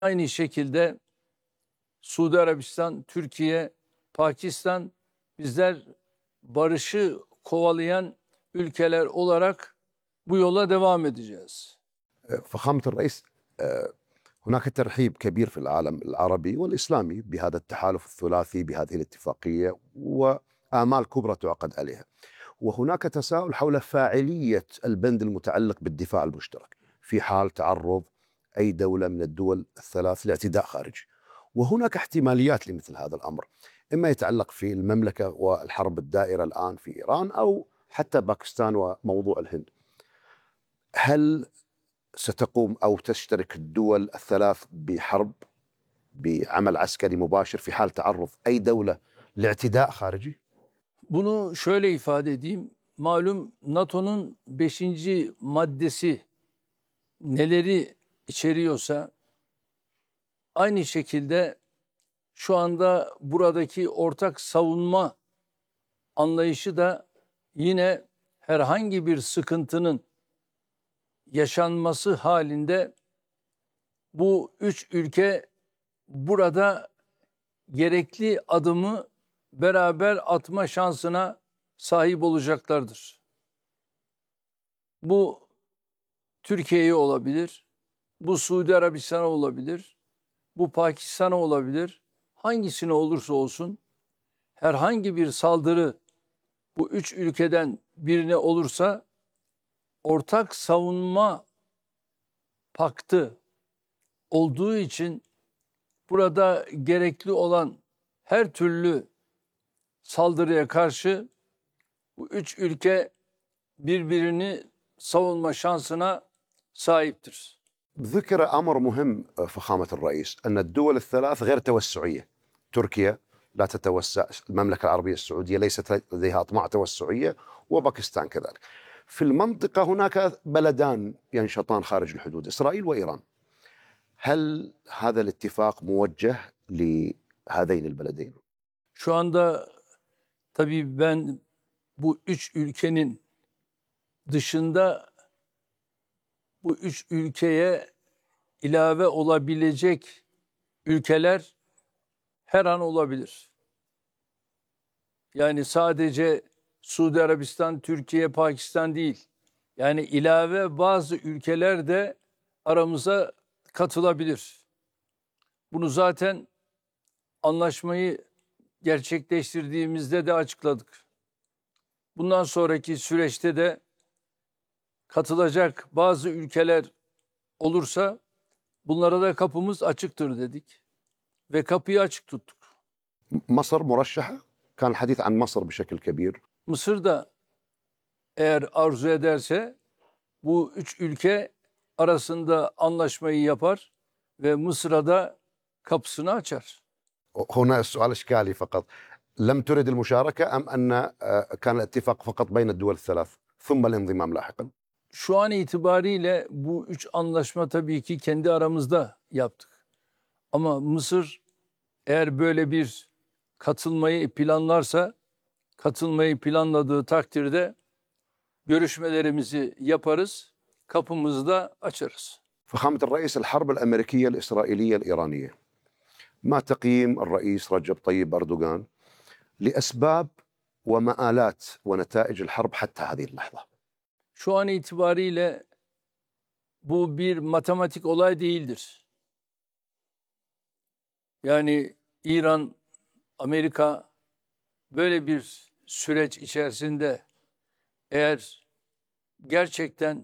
Aynı şekilde Suudi Arabistan, Türkiye, Pakistan, bizler barışı kovalayan ülkeler olarak bu yola devam edeceğiz. فخامة الرئيس، هناك ترحيب كبير في العالم العربي والإسلامي بهذا التحالف الثلاثي بهذه الاتفاقية، وآمال كبرى تعقد عليها. وهناك تساؤل حول فاعلية البند المتعلق بالدفاع المشترك في حال تعرض أي دولة من الدول الثلاث لاعتداء خارجي. وهناك احتماليات لمثل هذا الأمر، إما يتعلق في المملكة والحرب الدائرة الآن في إيران، أو حتى باكستان وموضوع الهند. هل ستقوم أو تشترك الدول الثلاث بحرب بعمل عسكري مباشر في حال تعرض أي دولة لاعتداء خارجي؟ Bunu şöyle ifade edeyim. Malum NATO'nun 5. maddesi neleri içeriyorsa aynı şekilde şu anda buradaki ortak savunma anlayışı da yine herhangi bir sıkıntının yaşanması halinde bu üç ülke burada gerekli adımı beraber atma şansına sahip olacaklardır. Bu Türkiye'ye olabilir, bu Suudi Arabistan'a olabilir, bu Pakistan'a olabilir. Hangisine olursa olsun herhangi bir saldırı bu üç ülkeden birine olursa ortak savunma paktı olduğu için burada gerekli olan her türlü saldırıya karşı bu üç ülke birbirini savunma şansına sahiptir. ذكر أمر مهم فخامة الرئيس، أن الدول الثلاث غير توسعية. تركيا لا تتوسع، المملكة العربية السعودية ليست لديها أطماع توسعية، وباكستان كذلك. في المنطقة هناك بلدان ينشطان خارج الحدود، إسرائيل وإيران. هل هذا الاتفاق موجه لهذين البلدين؟ Şu anda tabii ben bu üç ülkenin dışında bu üç ülkeye ilave olabilecek ülkeler her an olabilir. Yani sadece Suudi Arabistan, Türkiye, Pakistan değil. Yani ilave bazı ülkeler de aramıza katılabilir. Bunu zaten anlaşmayı gerçekleştirdiğimizde de açıkladık. Bundan sonraki süreçte de katılacak bazı ülkeler olursa bunlara da kapımız açıktır dedik ve kapıyı açık tuttuk. مصر مرشحة؟ كان الحديث عن مصر بشكل كبير. Mısır da eğer arzu ederse bu üç ülke arasında anlaşmayı yapar ve Mısır'a da kapısını açar. هنا السؤال إشكالي فقط، لم ترد المشاركة أم أن كان الاتفاق فقط بين الدول الثلاث ثم الانضمام لاحقا؟ Şu an itibariyle bu üç anlaşma tabii ki kendi aramızda yaptık. Ama Mısır eğer böyle bir katılmayı planlarsa, katılmayı planladığı takdirde görüşmelerimizi yaparız, kapımızı da açarız. فخامة الرئيس، الحرب الأمريكية الإسرائيلية الإيرانية، ما تقييم الرئيس رجب طيب أردوغان لأسباب ومآلات ونتائج الحرب حتى هذه اللحظة؟ Şu an itibariyle bu bir matematik olay değildir. Yani İran, Amerika böyle bir süreç içerisinde eğer gerçekten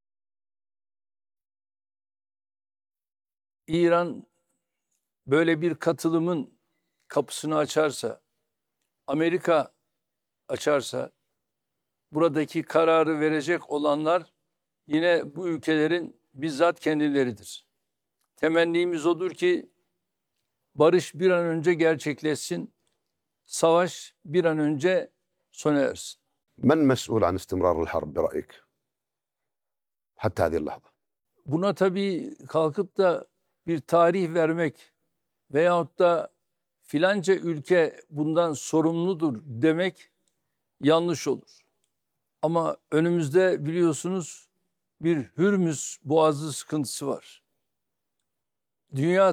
İran böyle bir katılımın kapısını açarsa, Amerika açarsa, buradaki kararı verecek olanlar yine bu ülkelerin bizzat kendileridir. Temennimiz odur ki barış bir an önce gerçekleşsin, savaş bir an önce sona ersin. من مسؤول عن استمرار الحرب برأيك حتى هذه اللحظة؟ Buna tabii kalkıp da bir tarih vermek veyahut da filanca ülke bundan sorumludur demek yanlış olur. Ama önümüzde biliyorsunuz bir Hürmüz Boğazı sıkıntısı var. Dünya